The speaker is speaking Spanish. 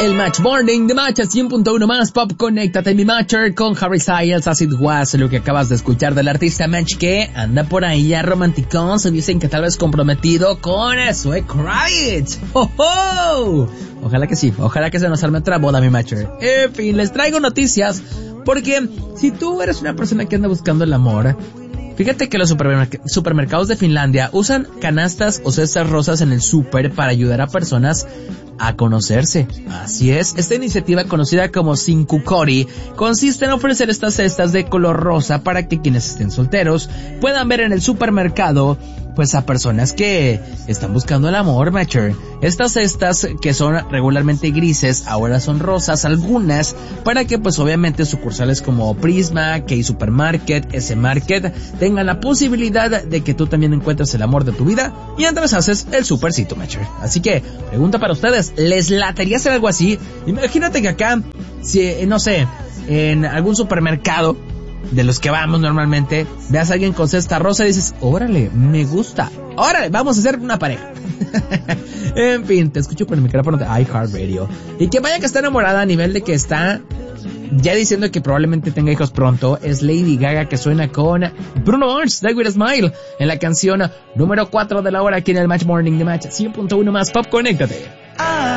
El Match Morning de Match 100.1 más Pop. Conéctate mi Matcher con Harry Styles, As It Was, lo que acabas de escuchar del artista Match, que anda por ahí ya romanticón. Se dicen que tal vez comprometido con Zoe Kravitz. ¡Oh, oh! Ojalá que sí, ojalá que se nos arme otra boda mi Matcher. En fin, les traigo noticias porque si tú eres una persona que anda buscando el amor, fíjate que los supermercados de Finlandia usan canastas o cestas rosas en el súper para ayudar a personas a conocerse. Así es, esta iniciativa conocida como Sinkukori consiste en ofrecer estas cestas de color rosa para que quienes estén solteros puedan ver en el supermercado pues a personas que están buscando el amor, Matcher. Estas cestas que son regularmente grises ahora son rosas, algunas para que pues obviamente sucursales como Prisma, K-Supermarket, S-Market tengan la posibilidad de que tú también encuentres el amor de tu vida mientras haces el supercito, Matcher. Así que, pregunta para ustedes, ¿les latería hacer algo así? Imagínate que acá, si, no sé, en algún supermercado de los que vamos normalmente, veas a alguien con cesta rosa y dices, órale, me gusta, órale, vamos a hacer una pareja. En fin, te escucho por el micrófono de iHeartRadio. Y que vaya que está enamorada a nivel de que está ya diciendo que probablemente tenga hijos pronto, es Lady Gaga, que suena con Bruno Mars, Die With A Smile, en la canción número 4 de la hora aquí en el Match Morning de Match 100.1 más Pop. Conéctate.